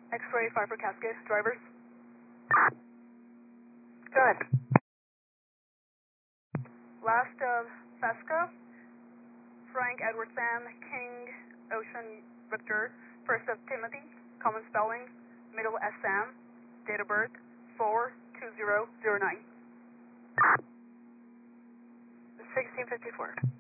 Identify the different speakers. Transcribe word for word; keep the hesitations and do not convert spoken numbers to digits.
Speaker 1: X-ray five for Cascade. Drivers? Go ahead. Last of Fesca, Frank Edward Sam, King Ocean Victor, first of Timothy, common spelling, middle S Sam, date of birth four two zero zero nine. sixteen fifty-four.